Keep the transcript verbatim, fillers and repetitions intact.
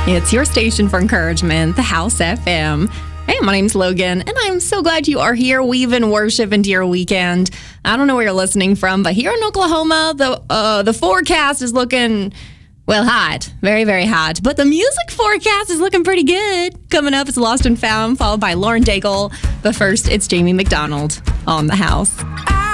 It's your station for encouragement, the House F M. Hey, my name's Logan, and I'm so glad you are here weaving worship into your weekend. I don't know where you're listening from, but here in Oklahoma, the uh, the forecast is looking, well, hot. Very, very hot. But the music forecast is looking pretty good. Coming up, it's Lost and Found, followed by Lauren Daigle. But first, it's Jamie McDonald on the House.